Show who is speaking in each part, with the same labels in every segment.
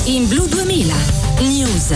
Speaker 1: in Blu 2000 News.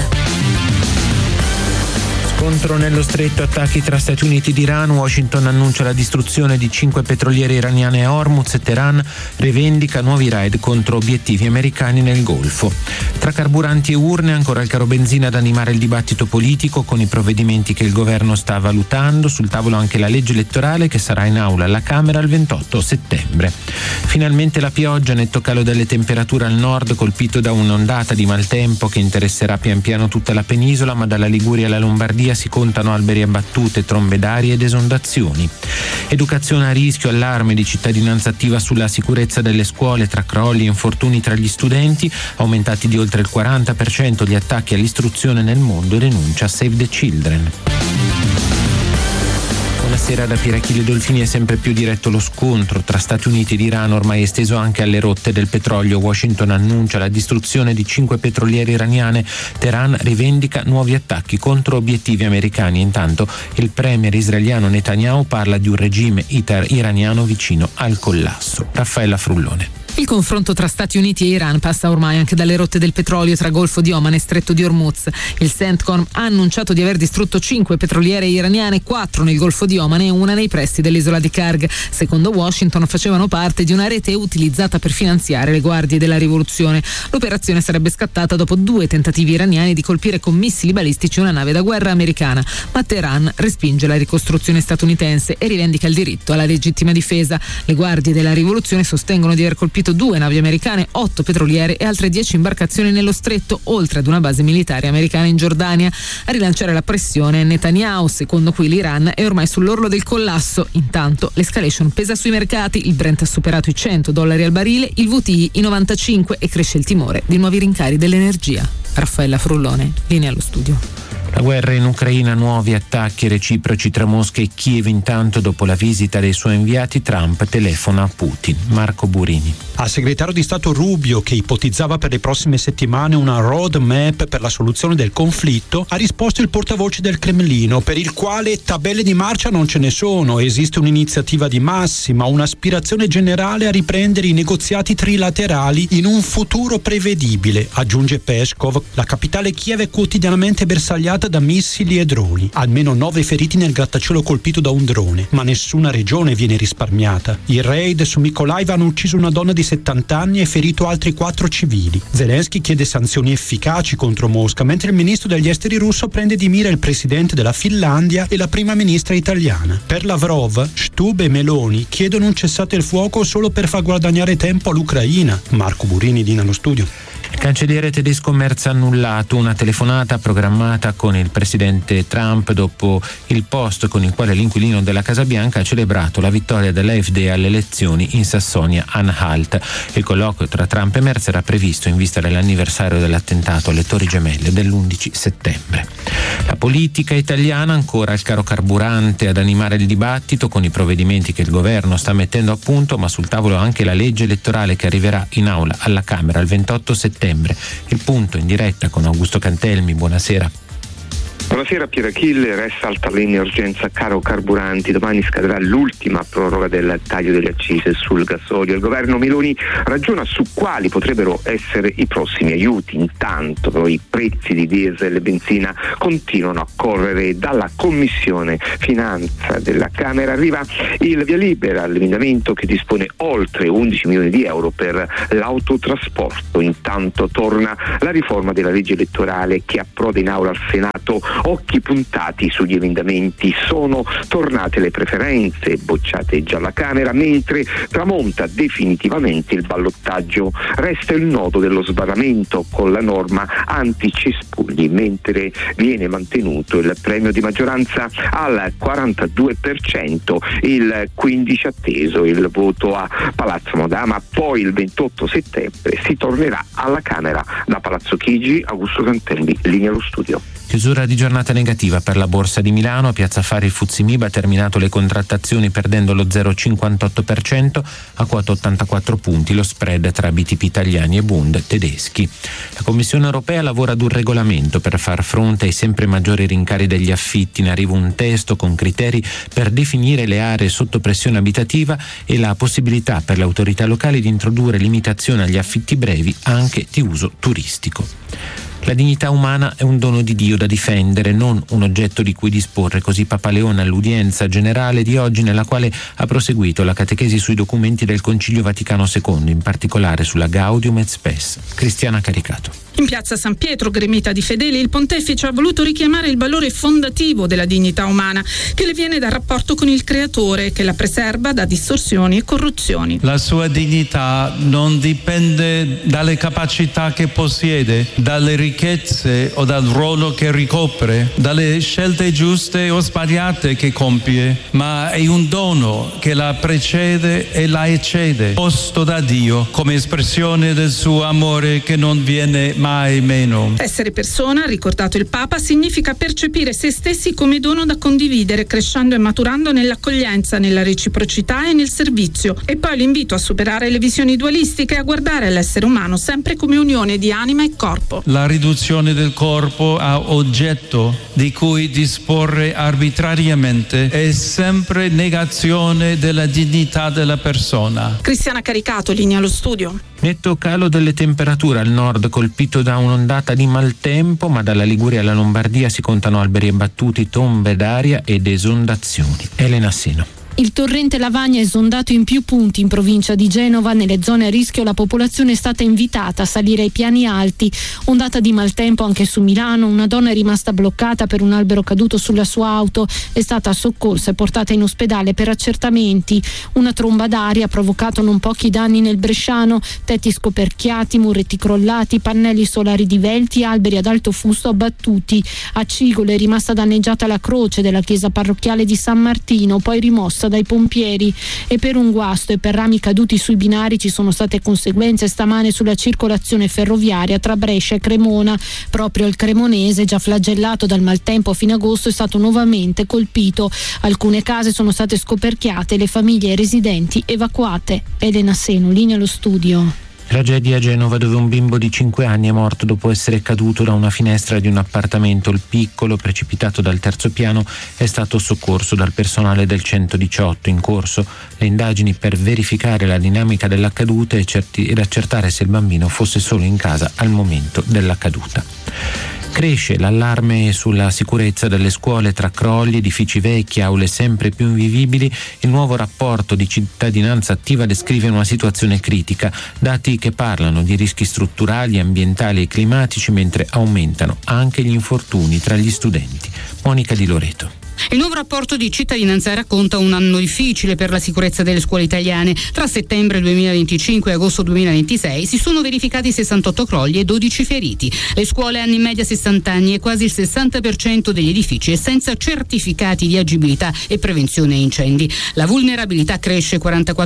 Speaker 2: Scontro nello stretto, attacchi tra Stati Uniti ed Iran. Washington annuncia la distruzione di 5 petroliere iraniane a Hormuz e Teheran rivendica nuovi raid contro obiettivi americani nel Golfo. Tra carburanti e urne ancora il caro benzina ad animare il dibattito politico con i provvedimenti che il governo sta valutando. Sul tavolo anche la legge elettorale che sarà in aula alla Camera il 28 settembre. Finalmente la pioggia, netto calo delle temperature al nord colpito da un'ondata di maltempo che interesserà pian piano tutta la penisola, ma dalla Liguria alla Lombardia si contano alberi abbattute, trombe d'aria ed esondazioni. Educazione a rischio, allarme di cittadinanza attiva sulla sicurezza delle scuole tra crolli e infortuni tra gli studenti, aumentati di oltre il 40% gli attacchi all'istruzione nel mondo, denuncia Save the Children. Buonasera da Pier Achille Dolfini. È sempre più diretto lo scontro tra Stati Uniti ed Iran, ormai esteso anche alle rotte del petrolio. Washington annuncia la distruzione di 5 petroliere iraniane. Teheran rivendica nuovi attacchi contro obiettivi americani. Intanto il premier israeliano Netanyahu parla di un regime iraniano vicino al collasso. Raffaella Frullone.
Speaker 3: Il confronto tra Stati Uniti e Iran passa ormai anche dalle rotte del petrolio tra Golfo di Oman e Stretto di Hormuz. Il CENTCOM ha annunciato di aver distrutto 5 petroliere iraniane, 4 nel Golfo di Oman e una nei pressi dell'isola di Karg. Secondo Washington facevano parte di una rete utilizzata per finanziare le guardie della rivoluzione. L'operazione sarebbe scattata dopo 2 tentativi iraniani di colpire con missili balistici una nave da guerra americana. Ma Teheran respinge la ricostruzione statunitense e rivendica il diritto alla legittima difesa. Le guardie della rivoluzione sostengono di aver colpito 2 navi americane, 8 petroliere e altre 10 imbarcazioni nello stretto, oltre ad una base militare americana in Giordania. A rilanciare la pressione è Netanyahu, secondo cui l'Iran è ormai sull'orlo del collasso. Intanto l'escalation pesa sui mercati, il Brent ha superato i $100 al barile, il WTI i 95 e cresce il timore di nuovi rincari dell'energia. Raffaella Frullone, linea allo studio.
Speaker 2: La guerra in Ucraina, nuovi attacchi reciproci tra Mosca e Kiev. Intanto, dopo la visita dei suoi inviati, Trump telefona a Putin. Marco Burini.
Speaker 4: Al segretario di Stato Rubio, che ipotizzava per le prossime settimane una roadmap per la soluzione del conflitto, ha risposto il portavoce del Cremlino, per il quale tabelle di marcia non ce ne sono. Esiste un'iniziativa di massima, un'aspirazione generale a riprendere i negoziati trilaterali in un futuro prevedibile, aggiunge Peskov. La capitale Kiev è quotidianamente bersagliata da missili e droni. Almeno 9 feriti nel grattacielo colpito da un drone, ma nessuna regione viene risparmiata. I raid su Mykolaiv hanno ucciso una donna di 70 anni e ferito altri 4 civili. Zelensky chiede sanzioni efficaci contro Mosca, mentre il ministro degli esteri russo prende di mira il presidente della Finlandia e la prima ministra italiana. Per Lavrov, Stubb e Meloni chiedono un cessate il fuoco solo per far guadagnare tempo all'Ucraina. Marco Burini, linea allo studio.
Speaker 2: Il cancelliere tedesco Merz ha annullato una telefonata programmata con il presidente Trump dopo il post con il quale l'inquilino della Casa Bianca ha celebrato la vittoria dell'AfD alle elezioni in Sassonia-Anhalt. Il colloquio tra Trump e Merz era previsto in vista dell'anniversario dell'attentato alle Torri Gemelle dell'11 settembre. La politica italiana, ancora il caro carburante ad animare il dibattito con i provvedimenti che il governo sta mettendo a punto, ma sul tavolo anche la legge elettorale che arriverà in aula alla Camera il 28 settembre. Il punto in diretta con Augusto Cantelmi. Buonasera.
Speaker 5: Buonasera Pier Achille, resta alta linea urgenza caro carburanti. Domani scadrà l'ultima proroga del taglio delle accise sul gasolio. Il governo Meloni ragiona su quali potrebbero essere i prossimi aiuti. Intanto però i prezzi di diesel e benzina continuano a correre. Dalla Commissione Finanza della Camera arriva il via libera all'emendamento che dispone oltre 11 milioni di euro per l'autotrasporto. Intanto torna la riforma della legge elettorale che approda in aula al Senato. Occhi puntati sugli emendamenti, sono tornate le preferenze bocciate già alla Camera, mentre tramonta definitivamente il ballottaggio. Resta il nodo dello sbarramento con la norma anticespugli, mentre viene mantenuto il premio di maggioranza al 42%, il 15 atteso il voto a Palazzo Madama. Poi il 28 settembre si tornerà alla Camera. Da Palazzo Chigi, Augusto Cantelli, linea allo studio.
Speaker 2: Chiusura di giornata negativa per la Borsa di Milano. A Piazza Affari il FTSE MIB ha terminato le contrattazioni perdendo lo 0,58% a quota 84 punti, lo spread tra BTP italiani e Bund tedeschi. La Commissione europea lavora ad un regolamento per far fronte ai sempre maggiori rincari degli affitti. In arrivo un testo con criteri per definire le aree sotto pressione abitativa e la possibilità per le autorità locali di introdurre limitazioni agli affitti brevi anche anche di uso turistico. La dignità umana è un dono di Dio da difendere, non un oggetto di cui disporre, così Papa Leone all'udienza generale di oggi, nella quale ha proseguito la catechesi sui documenti del Concilio Vaticano II, in particolare sulla Gaudium et Spes. Cristiana Caricato.
Speaker 6: In piazza San Pietro, gremita di fedeli, il pontefice ha voluto richiamare il valore fondativo della dignità umana, che le viene dal rapporto con il Creatore, che la preserva da distorsioni e corruzioni.
Speaker 7: La sua dignità non dipende dalle capacità che possiede, dalle ricchezze o dal ruolo che ricopre, dalle scelte giuste o sbagliate che compie, ma è un dono che la precede e la eccede, posto da Dio come espressione del suo amore che non viene mai meno.
Speaker 6: Essere persona, ha ricordato il Papa, significa percepire se stessi come dono da condividere, crescendo e maturando nell'accoglienza, nella reciprocità e nel servizio. E poi l'invito a superare le visioni dualistiche e a guardare l'essere umano sempre come unione di anima e corpo.
Speaker 7: La riduzione del corpo a oggetto di cui disporre arbitrariamente è sempre negazione della dignità della persona.
Speaker 6: Cristiana Caricato, linea allo studio.
Speaker 2: Netto calo delle temperature al nord, colpito da un'ondata di maltempo, ma dalla Liguria alla Lombardia si contano alberi abbattuti, tombe d'aria ed esondazioni. Elena Seno.
Speaker 8: Il torrente Lavagna è esondato in più punti in provincia di Genova. Nelle zone a rischio la popolazione è stata invitata a salire ai piani alti. Ondata di maltempo anche su Milano. Una donna è rimasta bloccata per un albero caduto sulla sua auto. È stata soccorsa e portata in ospedale per accertamenti. Una tromba d'aria ha provocato non pochi danni nel bresciano. Tetti scoperchiati, muretti crollati, pannelli solari divelti, alberi ad alto fusto abbattuti. A Cigolo è rimasta danneggiata la croce della chiesa parrocchiale di San Martino, poi rimossa dai pompieri. E per un guasto e per rami caduti sui binari ci sono state conseguenze stamane sulla circolazione ferroviaria tra Brescia e Cremona. Proprio il cremonese, già flagellato dal maltempo fino agosto, è stato nuovamente colpito. Alcune case sono state scoperchiate e le famiglie e i residenti evacuate. Elena Seno, linea allo studio.
Speaker 2: Tragedia a Genova, dove un bimbo di 5 anni è morto dopo essere caduto da una finestra di un appartamento. Il piccolo, precipitato dal terzo piano, è stato soccorso dal personale del 118. In corso le indagini per verificare la dinamica della caduta ed accertare se il bambino fosse solo in casa al momento della caduta. Cresce l'allarme sulla sicurezza delle scuole tra crolli, edifici vecchi, aule sempre più invivibili. Il nuovo rapporto di cittadinanza attiva descrive una situazione critica, dati che parlano di rischi strutturali, ambientali e climatici, mentre aumentano anche gli infortuni tra gli studenti. Monica Di Loreto.
Speaker 9: Il nuovo rapporto di cittadinanza racconta un anno difficile per la sicurezza delle scuole italiane. Tra settembre 2025 e agosto 2026 si sono verificati 68 crolli e 12 feriti. Le scuole hanno in media 60 anni e quasi il 60% degli edifici è senza certificati di agibilità e prevenzione incendi. La vulnerabilità cresce,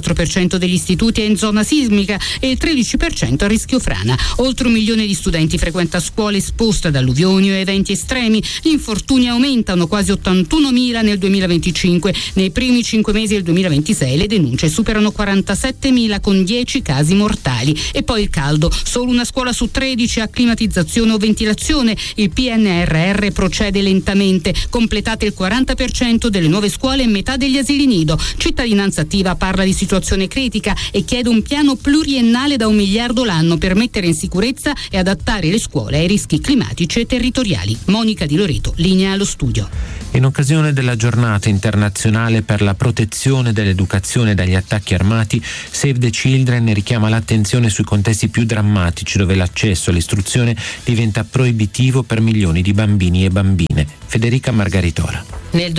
Speaker 9: 44% degli istituti è in zona sismica e il 13% a rischio frana. Oltre 1 milione di studenti frequenta scuole esposte ad alluvioni o eventi estremi. Gli infortuni aumentano, quasi 81.000 nel 2025. Nei primi 5 mesi del 2026 le denunce superano 47.000 con 10 casi mortali. E poi il caldo. Solo una scuola su 13 ha climatizzazione o ventilazione. Il PNRR procede lentamente. Completate il 40% delle nuove scuole e metà degli asili nido. Cittadinanza attiva parla di situazione critica e chiede un piano pluriennale da 1 miliardo l'anno per mettere in sicurezza e adattare le scuole ai rischi climatici e territoriali. Monica Di Loreto, linea allo studio.
Speaker 2: In occasione della giornata internazionale per la protezione dell'educazione dagli attacchi armati, Save the Children richiama l'attenzione sui contesti più drammatici dove l'accesso all'istruzione diventa proibitivo per milioni di bambini e bambine. Federica Margaritora.
Speaker 10: Nel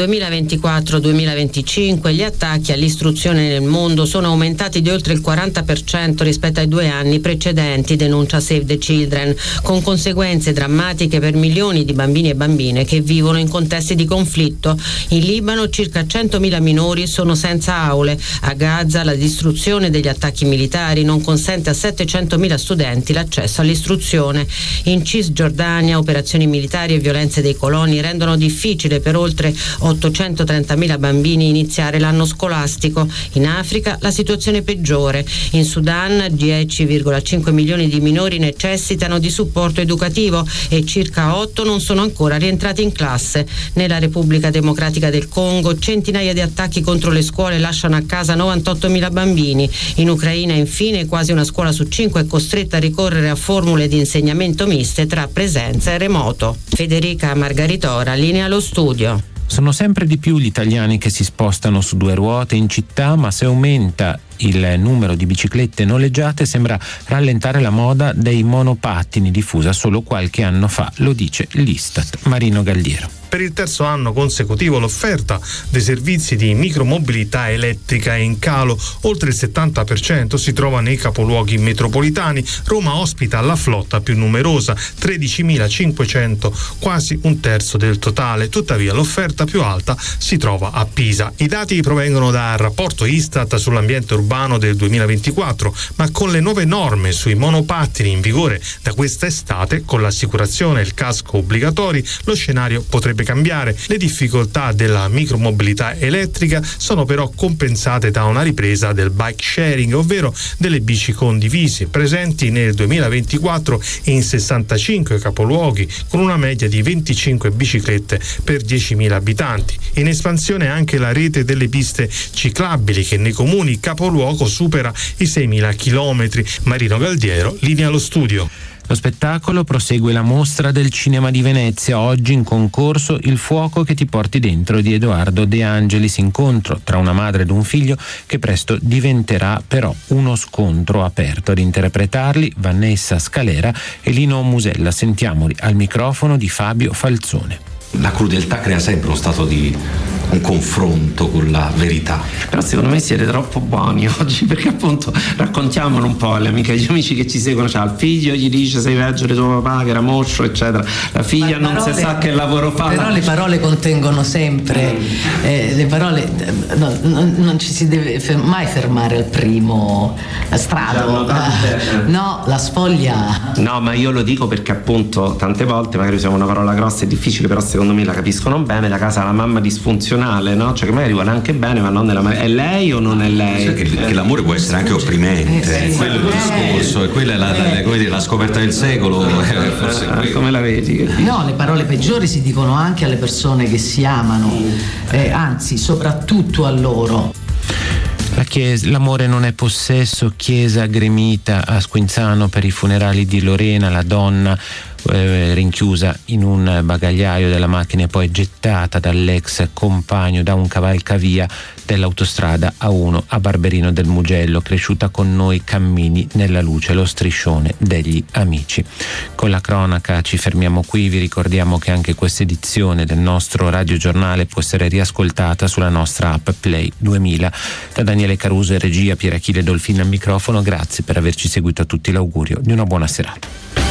Speaker 10: 2024-2025 gli attacchi all'istruzione nel mondo sono aumentati di oltre il 40% rispetto ai 2 anni precedenti, denuncia Save the Children, con conseguenze drammatiche per milioni di bambini e bambine che vivono in contesti di conflitto. In Libano circa 100.000 minori sono senza aule. A Gaza la distruzione degli attacchi militari non consente a 700.000 studenti l'accesso all'istruzione. In Cisgiordania operazioni militari e violenze dei coloni rendono difficile per oltre 830.000 bambini iniziare l'anno scolastico. In Africa la situazione peggiore. In Sudan 10,5 milioni di minori necessitano di supporto educativo e circa 8 non sono ancora rientrati in classe. Nella Repubblica Democratica del Congo centinaia di attacchi contro le scuole lasciano a casa 98.000 bambini. In Ucraina infine quasi una scuola su 5 è costretta a ricorrere a formule di insegnamento miste tra presenza e remoto. Federica Margaritora, linea allo studio.
Speaker 2: Sono sempre di più gli italiani che si spostano su 2 ruote in città, ma se aumenta il numero di biciclette noleggiate sembra rallentare la moda dei monopattini diffusa solo qualche anno fa, lo dice l'Istat. Marino Galliero.
Speaker 11: Per il terzo anno consecutivo l'offerta dei servizi di micromobilità elettrica è in calo, oltre il 70% si trova nei capoluoghi metropolitani. Roma ospita la flotta più numerosa, 13.500, quasi un terzo del totale. Tuttavia l'offerta più alta si trova a Pisa. I dati provengono dal rapporto Istat sull'ambiente urbano del 2024, ma con le nuove norme sui monopattini in vigore da questa estate, con l'assicurazione e il casco obbligatori, lo scenario potrebbe cambiare. Le difficoltà della micromobilità elettrica sono però compensate da una ripresa del bike sharing, ovvero delle bici condivise, presenti nel 2024 in 65 capoluoghi, con una media di 25 biciclette per 10.000 abitanti. In espansione anche la rete delle piste ciclabili, che nei comuni capoluogo supera i 6.000 chilometri. Marino Galdiero, linea allo studio.
Speaker 2: Lo spettacolo prosegue la mostra del cinema di Venezia, oggi in concorso Il fuoco che ti porti dentro di Edoardo De Angelis, incontro tra una madre ed un figlio che presto diventerà però uno scontro aperto. Ad interpretarli Vanessa Scalera e Lino Musella. Sentiamoli al microfono di Fabio Falzone.
Speaker 12: La crudeltà crea sempre uno stato di un confronto con la verità.
Speaker 13: Però secondo me siete troppo buoni oggi, perché appunto raccontiamolo un po' alle amiche e agli amici che ci seguono. Cioè, il figlio gli dice sei peggio di tuo papà che era moscio, eccetera. La figlia non si sa che lavoro fa.
Speaker 14: Però le parole contengono sempre le parole, non ci si deve mai fermare al primo strato. No, la sfoglia.
Speaker 13: No, ma io lo dico perché appunto tante volte magari usiamo una parola grossa e difficile, però secondo me la capiscono bene. Da casa la mamma disfunzionale, no? Cioè che magari vuole anche bene, ma non nella è lei o non è lei?
Speaker 12: Che l'amore può essere anche opprimente, quello è il discorso, e quella è come dire, la scoperta del secolo. Forse
Speaker 13: come la vedi?
Speaker 14: No, le parole peggiori si dicono anche alle persone che si amano, anzi soprattutto a loro.
Speaker 2: L'amore non è possesso, chiesa gremita a Squinzano per i funerali di Lorena, la donna rinchiusa in un bagagliaio della macchina e poi gettata dall'ex compagno da un cavalcavia dell'autostrada A1 a Barberino del Mugello, cresciuta con noi cammini nella luce, lo striscione degli amici. Con la cronaca ci fermiamo qui, vi ricordiamo che anche questa edizione del nostro radiogiornale può essere riascoltata sulla nostra app Play 2000. Da Daniele Caruso e regia, Pier Achille Dolfin al microfono, grazie per averci seguito a tutti, l'augurio di una buona serata.